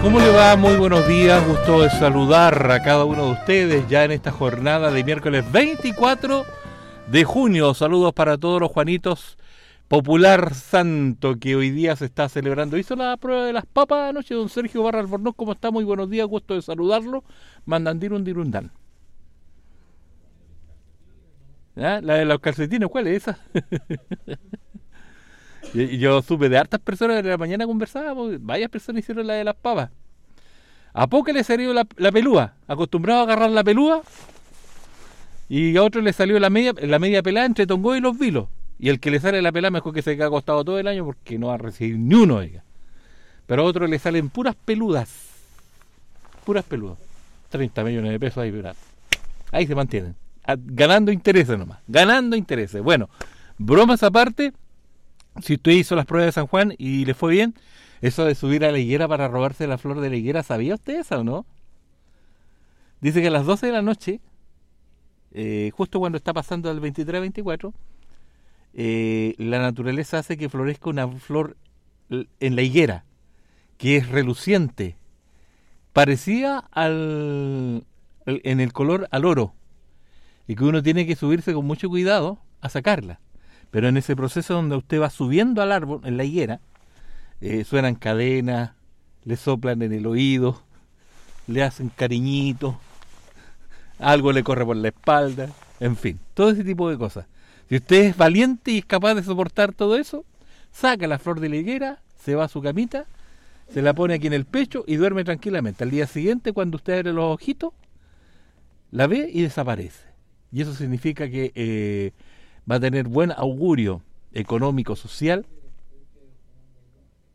¿Cómo le va? Muy buenos días, gusto de saludar a cada uno de ustedes ya en esta jornada de miércoles 24 de junio. Saludos para todos los Juanitos Popular Santo que hoy día se está celebrando. Hizo la prueba de las papas anoche, don Sergio Barra Albornoz. ¿Cómo está? Muy buenos días, gusto de saludarlo. Mandandirun dirundán. ¿Ah? La de los calcetines, ¿cuál es esa? Yo supe de hartas personas, de la mañana conversábamos, varias personas hicieron la de las papas. A poco le salió la pelúa, acostumbrado a agarrar la pelúa, y a otro le salió la media pelada entre Tongoy y Los Vilos. Y el que le sale la pelada mejor que se quede acostado todo el año porque no va a recibir ni uno, oiga. Pero a otro le salen puras peludas. 30 millones de pesos ahí, ahí se mantienen. Ganando intereses nomás, ganando intereses. Bueno, bromas aparte. Si usted hizo las pruebas de San Juan y le fue bien, eso de subir a la higuera para robarse la flor de la higuera, ¿sabía usted eso o no? Dice que a las 12 de la noche, justo cuando está pasando del 23 al 24, la naturaleza hace que florezca una flor en la higuera, que es reluciente, parecida en el color al oro, y que uno tiene que subirse con mucho cuidado a sacarla. Pero en ese proceso donde usted va subiendo al árbol, en la higuera, suenan cadenas, le soplan en el oído, le hacen cariñitos, algo le corre por la espalda, en fin, todo ese tipo de cosas. Si usted es valiente y es capaz de soportar todo eso, saca la flor de la higuera, se va a su camita, se la pone aquí en el pecho y duerme tranquilamente. Al día siguiente, cuando usted abre los ojitos, la ve y desaparece. Y eso significa que va a tener buen augurio económico, social,